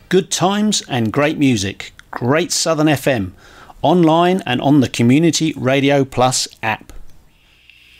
Good times and great music. Great Southern FM. Online and on the Community Radio Plus app.